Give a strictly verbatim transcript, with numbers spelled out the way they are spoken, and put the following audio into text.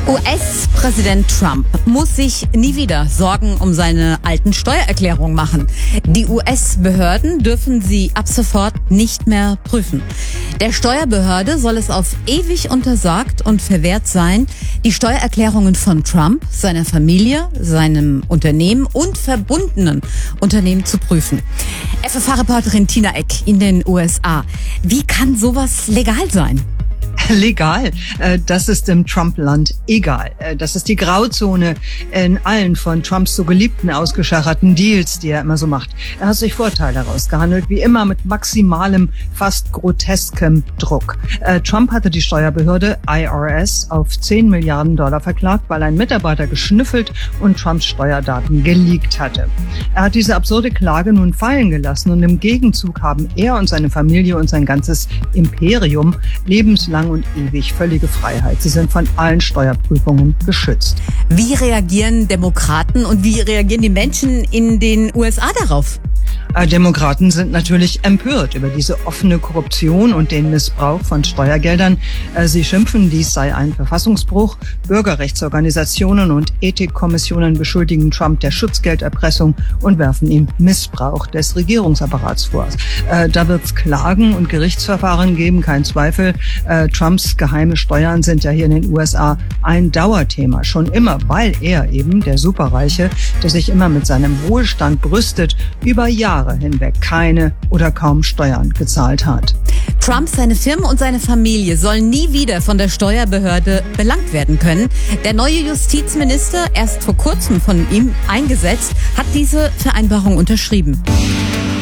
U S-Präsident Trump muss sich nie wieder Sorgen um seine alten Steuererklärungen machen. Die U S-Behörden dürfen sie ab sofort nicht mehr prüfen. Der Steuerbehörde soll es auf ewig untersagt und verwehrt sein, die Steuererklärungen von Trump, seiner Familie, seinem Unternehmen und verbundenen Unternehmen zu prüfen. F F H-Reporterin Tina Eck in den U S A. Wie kann sowas legal sein? Legal, das ist im Trump-Land egal. Das ist die Grauzone in allen von Trumps so geliebten, ausgeschacherten Deals, die er immer so macht. Er hat sich Vorteile herausgehandelt, wie immer mit maximalem, fast groteskem Druck. Trump hatte die Steuerbehörde I R S auf zehn Milliarden Dollar verklagt, weil ein Mitarbeiter geschnüffelt und Trumps Steuerdaten geleakt hatte. Er hat diese absurde Klage nun fallen gelassen und im Gegenzug haben er und seine Familie und sein ganzes Imperium lebenslang und ewig völlige Freiheit. Sie sind von allen Steuerprüfungen geschützt. Wie reagieren Demokraten und wie reagieren die Menschen in den U S A darauf? Demokraten sind natürlich empört über diese offene Korruption und den Missbrauch von Steuergeldern. Sie schimpfen, dies sei ein Verfassungsbruch. Bürgerrechtsorganisationen und Ethikkommissionen beschuldigen Trump der Schutzgelderpressung und werfen ihm Missbrauch des Regierungsapparats vor. Da wird es Klagen und Gerichtsverfahren geben, kein Zweifel. Trumps geheime Steuern sind ja hier in den U S A ein Dauerthema, schon immer, weil er eben, der Superreiche, der sich immer mit seinem Wohlstand brüstet, über Jahre hinweg keine oder kaum Steuern gezahlt hat. Trump, seine Firma und seine Familie sollen nie wieder von der Steuerbehörde belangt werden können. Der neue Justizminister, erst vor kurzem von ihm eingesetzt, hat diese Vereinbarung unterschrieben.